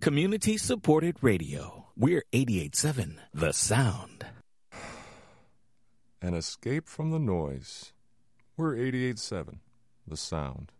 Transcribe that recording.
Community-supported radio. We're 88.7 The Sound. An escape from the noise. We're 88.7 The Sound.